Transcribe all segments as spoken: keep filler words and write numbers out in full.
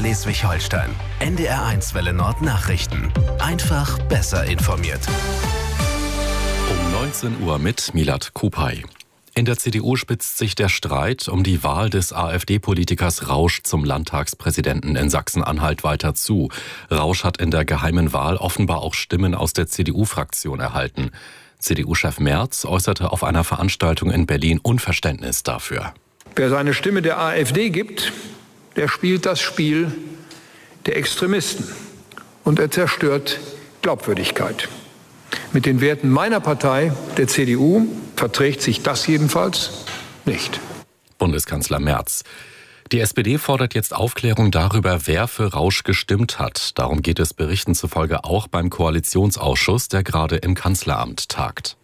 Schleswig-Holstein. N D R eins Welle Nord Nachrichten. Einfach besser informiert. Um neunzehn Uhr mit Milad Kupay. In der C D U spitzt sich der Streit um die Wahl des AfD-Politikers Rausch zum Landtagspräsidenten in Sachsen-Anhalt weiter zu. Rausch hat in der geheimen Wahl offenbar auch Stimmen aus der C D U-Fraktion erhalten. C D U-Chef Merz äußerte auf einer Veranstaltung in Berlin Unverständnis dafür. Wer seine Stimme der AfD gibt, der spielt das Spiel der Extremisten und er zerstört Glaubwürdigkeit. Mit den Werten meiner Partei, der C D U, verträgt sich das jedenfalls nicht. Bundeskanzler Merz. Die S P D fordert jetzt Aufklärung darüber, wer für Rausch gestimmt hat. Darum geht es Berichten zufolge auch beim Koalitionsausschuss, der gerade im Kanzleramt tagt.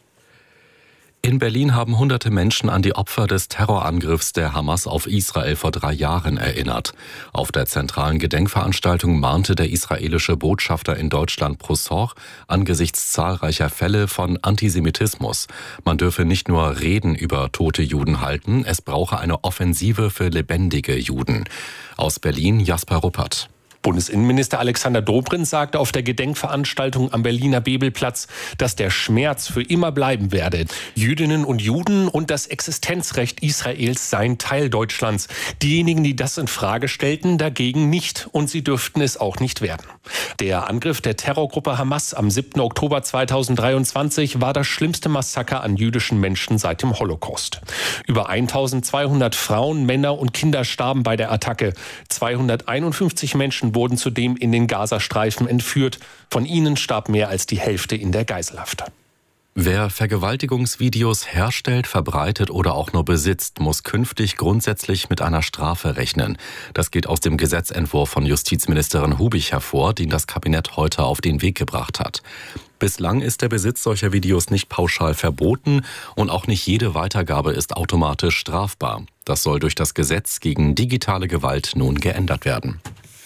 In Berlin haben hunderte Menschen an die Opfer des Terrorangriffs der Hamas auf Israel vor drei Jahren erinnert. Auf der zentralen Gedenkveranstaltung mahnte der israelische Botschafter in Deutschland Broussard angesichts zahlreicher Fälle von Antisemitismus. Man dürfe nicht nur Reden über tote Juden halten, es brauche eine Offensive für lebendige Juden. Aus Berlin Jasper Ruppert. Bundesinnenminister Alexander Dobrindt sagte auf der Gedenkveranstaltung am Berliner Bebelplatz, dass der Schmerz für immer bleiben werde. Jüdinnen und Juden und das Existenzrecht Israels seien Teil Deutschlands. Diejenigen, die das in Frage stellten, dagegen nicht, und sie dürften es auch nicht werden. Der Angriff der Terrorgruppe Hamas am siebten Oktober zweitausenddreiundzwanzig war das schlimmste Massaker an jüdischen Menschen seit dem Holocaust. Über eintausendzweihundert Frauen, Männer und Kinder starben bei der Attacke. zweihunderteinundfünfzig Menschen wurden zudem in den Gazastreifen entführt. Von ihnen starb mehr als die Hälfte in der Geiselhaft. Wer Vergewaltigungsvideos herstellt, verbreitet oder auch nur besitzt, muss künftig grundsätzlich mit einer Strafe rechnen. Das geht aus dem Gesetzentwurf von Justizministerin Hubich hervor, den das Kabinett heute auf den Weg gebracht hat. Bislang ist der Besitz solcher Videos nicht pauschal verboten und auch nicht jede Weitergabe ist automatisch strafbar. Das soll durch das Gesetz gegen digitale Gewalt nun geändert werden.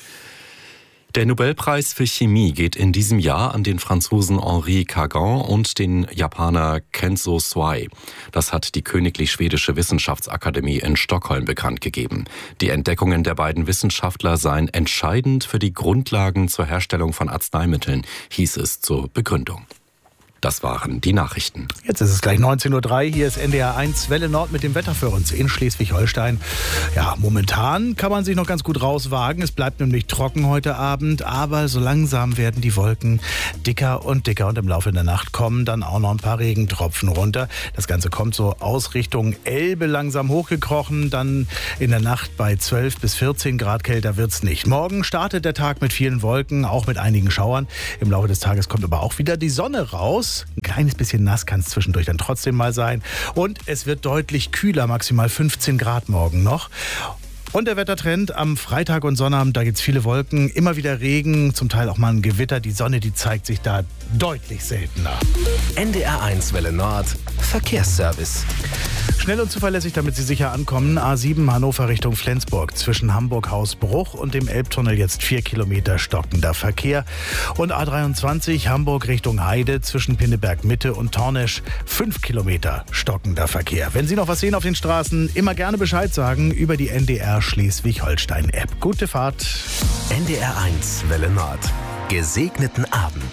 Der Nobelpreis für Chemie geht in diesem Jahr an den Franzosen Henri Cagan und den Japaner Kenzo Swai. Das hat die Königlich Schwedische Wissenschaftsakademie in Stockholm bekannt gegeben. Die Entdeckungen der beiden Wissenschaftler seien entscheidend für die Grundlagen zur Herstellung von Arzneimitteln, hieß es zur Begründung. Das waren die Nachrichten. Jetzt ist es gleich neunzehn Uhr drei. Hier ist N D R eins Welle Nord mit dem Wetter für uns in Schleswig-Holstein. Ja, momentan kann man sich noch ganz gut rauswagen. Es bleibt nämlich trocken heute Abend, aber so langsam werden die Wolken dicker und dicker und im Laufe der Nacht kommen dann auch noch ein paar Regentropfen runter. Das Ganze kommt so aus Richtung Elbe langsam hochgekrochen. Dann in der Nacht bei zwölf bis vierzehn Grad kälter wird's nicht. Morgen startet der Tag mit vielen Wolken, auch mit einigen Schauern. Im Laufe des Tages kommt aber auch wieder die Sonne raus. Ein kleines bisschen nass kann es zwischendurch dann trotzdem mal sein. Und es wird deutlich kühler, maximal fünfzehn Grad morgen noch. Und der Wettertrend am Freitag und Sonnabend, da gibt es viele Wolken, immer wieder Regen, zum Teil auch mal ein Gewitter. Die Sonne, die zeigt sich da deutlich seltener. N D R eins Welle Nord, Verkehrsservice. Schnell und zuverlässig, damit Sie sicher ankommen. A sieben Hannover Richtung Flensburg. Zwischen Hamburg-Hausbruch und dem Elbtunnel jetzt vier Kilometer stockender Verkehr. Und A dreiundzwanzig Hamburg Richtung Heide zwischen Pinneberg-Mitte und Tornesch fünf Kilometer stockender Verkehr. Wenn Sie noch was sehen auf den Straßen, immer gerne Bescheid sagen über die N D R Schleswig-Holstein-App. Gute Fahrt. N D R eins Welle Nord. Gesegneten Abend.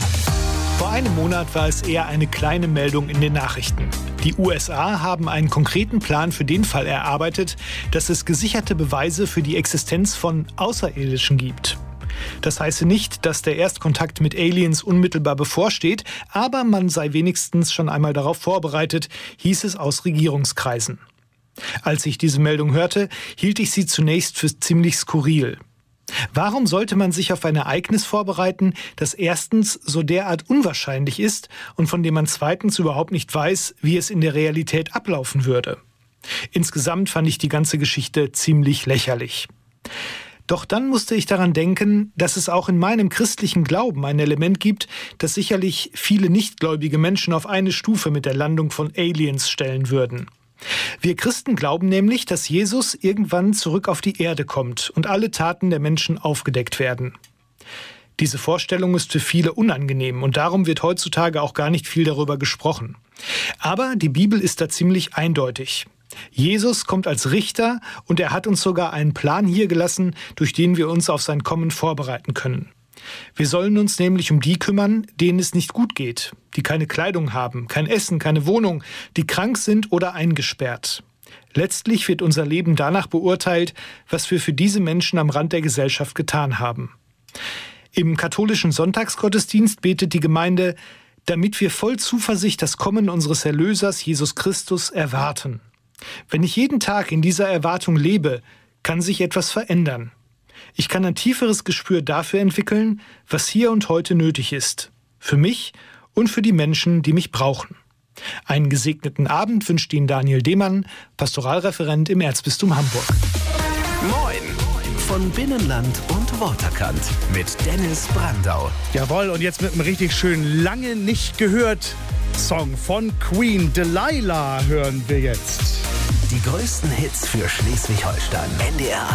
Vor einem Monat war es eher eine kleine Meldung in den Nachrichten. Die U S A haben einen konkreten Plan für den Fall erarbeitet, dass es gesicherte Beweise für die Existenz von Außerirdischen gibt. Das heiße nicht, dass der Erstkontakt mit Aliens unmittelbar bevorsteht, aber man sei wenigstens schon einmal darauf vorbereitet, hieß es aus Regierungskreisen. Als ich diese Meldung hörte, hielt ich sie zunächst für ziemlich skurril. Warum sollte man sich auf ein Ereignis vorbereiten, das erstens so derart unwahrscheinlich ist und von dem man zweitens überhaupt nicht weiß, wie es in der Realität ablaufen würde? Insgesamt fand ich die ganze Geschichte ziemlich lächerlich. Doch dann musste ich daran denken, dass es auch in meinem christlichen Glauben ein Element gibt, das sicherlich viele nichtgläubige Menschen auf eine Stufe mit der Landung von Aliens stellen würden. Wir Christen glauben nämlich, dass Jesus irgendwann zurück auf die Erde kommt und alle Taten der Menschen aufgedeckt werden. Diese Vorstellung ist für viele unangenehm und darum wird heutzutage auch gar nicht viel darüber gesprochen. Aber die Bibel ist da ziemlich eindeutig. Jesus kommt als Richter und er hat uns sogar einen Plan hier gelassen, durch den wir uns auf sein Kommen vorbereiten können. Wir sollen uns nämlich um die kümmern, denen es nicht gut geht, die keine Kleidung haben, kein Essen, keine Wohnung, die krank sind oder eingesperrt. Letztlich wird unser Leben danach beurteilt, was wir für diese Menschen am Rand der Gesellschaft getan haben. Im katholischen Sonntagsgottesdienst betet die Gemeinde, damit wir voll Zuversicht das Kommen unseres Erlösers Jesus Christus erwarten. Wenn ich jeden Tag in dieser Erwartung lebe, kann sich etwas verändern. Ich kann ein tieferes Gespür dafür entwickeln, was hier und heute nötig ist. Für mich und für die Menschen, die mich brauchen. Einen gesegneten Abend wünscht Ihnen Daniel Demann, Pastoralreferent im Erzbistum Hamburg. Moin von Binnenland und Waterkant mit Dennis Brandau. Jawohl, und jetzt mit einem richtig schön lange nicht gehört Song von Queen, Delilah, hören wir jetzt. Die größten Hits für Schleswig-Holstein. N D R